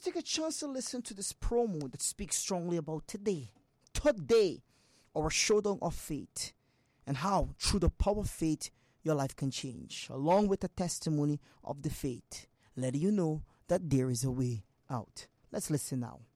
Let's take a chance to listen to this promo that speaks strongly about today, our showdown of faith, and how, through the power of faith, your life can change, along with the testimony of the faith, letting you know that there is a way out. Let's listen now.